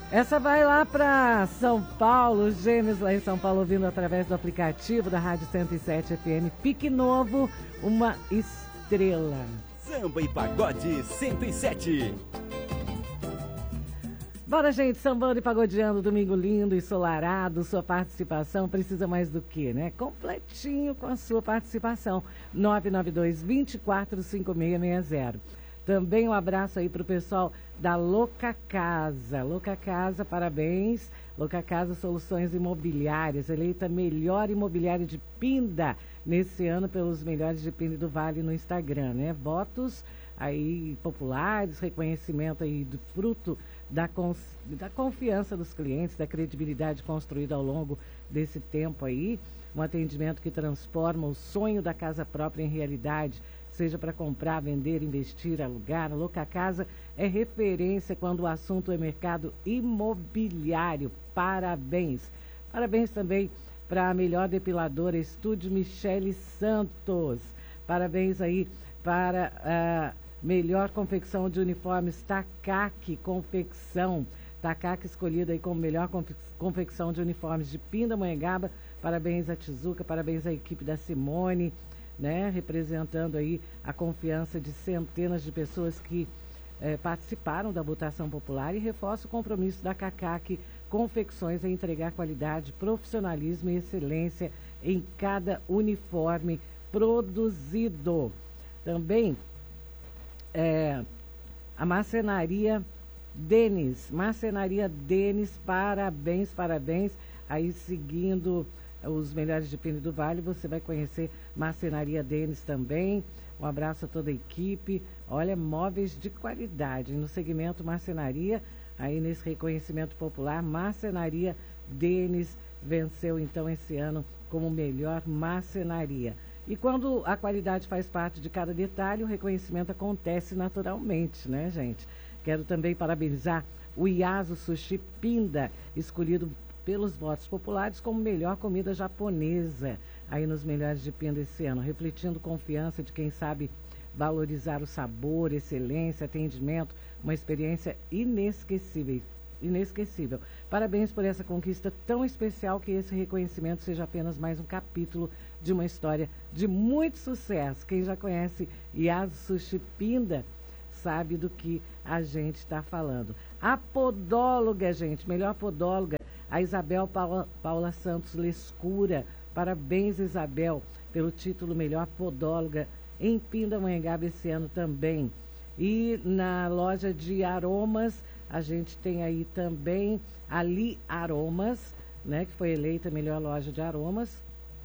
Essa vai lá para São Paulo, os gêmeos lá em São Paulo, ouvindo através do aplicativo da Rádio 107 FM. Pique Novo, uma estrela. Samba e Pagode 107. Bora, gente, sambando e pagodeando, domingo lindo, ensolarado, sua participação precisa mais do que, né? Completinho com a sua participação, 992-245660. Também um abraço aí pro pessoal da Louca Casa. Louca Casa, parabéns. Louca Casa Soluções Imobiliárias, eleita melhor imobiliária de Pinda nesse ano pelos melhores de Pinda e do Vale no Instagram, né? Votos aí populares, reconhecimento aí do fruto da confiança dos clientes, da credibilidade construída ao longo desse tempo aí, um atendimento que transforma o sonho da casa própria em realidade, seja para comprar, vender, investir, alugar. A Louca Casa é referência quando o assunto é mercado imobiliário. Parabéns! Parabéns também para a melhor depiladora, Estúdio Michele Santos. Parabéns aí para a melhor confecção de uniformes, Takaki Confecção. Takaki escolhida aí como melhor confecção de uniformes de Pindamonhangaba. Parabéns a Tizuca, parabéns à equipe da Simone, né? Representando aí a confiança de centenas de pessoas que participaram da votação popular e reforça o compromisso da Takaki Confecções em entregar qualidade, profissionalismo e excelência em cada uniforme produzido. Também a Marcenaria Denis, parabéns, parabéns. Aí seguindo os melhores de Pinda do Vale, você vai conhecer Marcenaria Denis também. Um abraço a toda a equipe. Olha, móveis de qualidade no segmento marcenaria, aí nesse reconhecimento popular, Marcenaria Denis venceu então esse ano como melhor marcenaria. E quando a qualidade faz parte de cada detalhe, o reconhecimento acontece naturalmente, né, gente? Quero também parabenizar o Yasu Sushi Pinda, escolhido pelos votos populares como melhor comida japonesa, aí nos melhores de Pinda esse ano, refletindo confiança de quem sabe valorizar o sabor, excelência, atendimento, uma experiência inesquecível. Parabéns por essa conquista tão especial, que esse reconhecimento seja apenas mais um capítulo de uma história de muito sucesso. Quem já conhece Yasu Sushi Pinda sabe do que a gente está falando. A podóloga, gente, melhor podóloga, a Isabel Paula Santos Lescura. Parabéns, Isabel, pelo título melhor podóloga em Pindamonhangaba esse ano também. E na loja de aromas, a gente tem aí também a Li Aromas, né, que foi eleita melhor loja de aromas.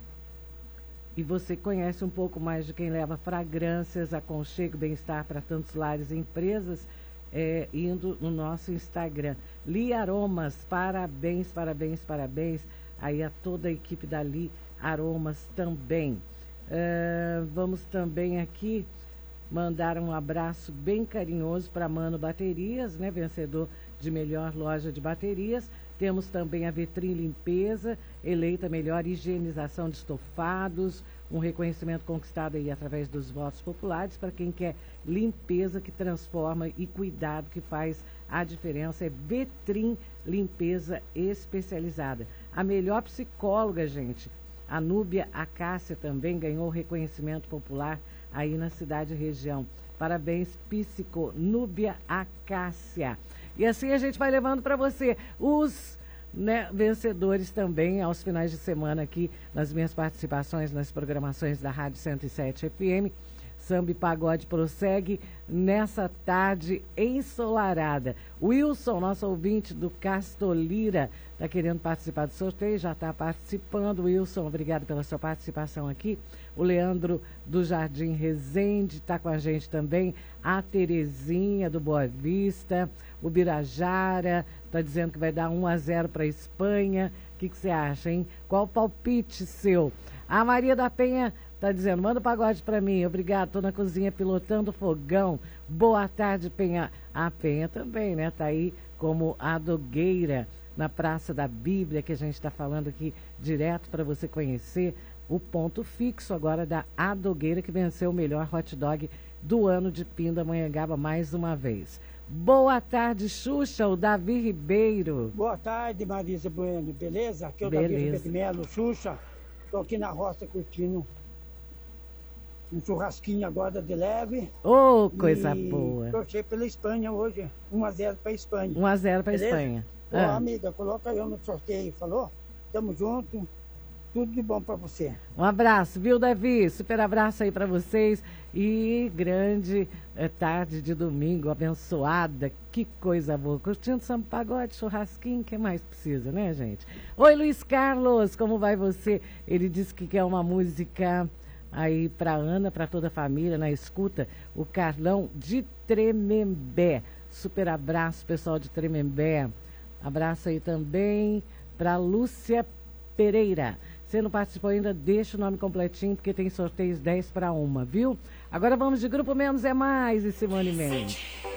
E você conhece um pouco mais de quem leva fragrâncias, aconchego, bem-estar para tantos lares e empresas, indo no nosso Instagram. Li Aromas, parabéns, parabéns, parabéns aí a toda a equipe da Li Aromas também. Vamos também aqui mandar um abraço bem carinhoso para Mano Baterias, né, vencedor de melhor loja de baterias. Temos também a Vetrin Limpeza, eleita melhor higienização de estofados, um reconhecimento conquistado aí através dos votos populares para quem quer limpeza que transforma e cuidado que faz a diferença. É Vetrin Limpeza especializada. A melhor psicóloga, gente, a Núbia Acácia, também ganhou reconhecimento popular aí na cidade e região. Parabéns, Psico Núbia Acácia. E assim a gente vai levando para você os vencedores também aos finais de semana aqui nas minhas participações nas programações da Rádio 107 FM. Samba e Pagode prossegue nessa tarde ensolarada. Wilson, nosso ouvinte do Castolira, está querendo participar do sorteio, já está participando. Wilson, obrigado pela sua participação aqui. O Leandro do Jardim Resende está com a gente também. A Terezinha do Boa Vista. O Birajara está dizendo que vai dar 1-0 para a Espanha. O que você acha, hein? Qual o palpite seu? A Maria da Penha está dizendo, manda o pagode para mim, obrigado, estou na cozinha pilotando fogão. Boa tarde, Penha. A Penha também, né? Está aí como adogueira na Praça da Bíblia, que a gente está falando aqui direto para você conhecer o ponto fixo agora da Adogueira, que venceu o melhor hot dog do ano de Pindamonhangaba mais uma vez. Boa tarde, Xuxa, o Davi Ribeiro. Boa tarde, Marisa Bueno, beleza? Aqui é o Beleza. Davi Ribeiro de Melo, Xuxa. Tô aqui na roça curtindo um churrasquinho agora de leve. Ô, coisa boa. Torci pela Espanha hoje, 1-0 pra Espanha. 1-0 pra Beleza? Espanha. Ô, amiga, coloca eu no sorteio, falou? Tamo junto, tudo de bom pra você. Um abraço, viu, Davi? Super abraço aí pra vocês e grande tarde de domingo, abençoada, que coisa boa. Curtindo samba, pagode, churrasquinho, o que mais precisa, né, gente? Oi, Luiz Carlos, como vai você? Ele disse que quer uma música aí pra Ana, pra toda a família, na escuta, o Carlão de Tremembé. Super abraço, pessoal de Tremembé. Abraço aí também pra Lúcia Pereira. Se não participou ainda, deixa o nome completinho, porque tem sorteios 10 para 1, viu? Agora vamos de Grupo Menos é Mais e Simone Mendes.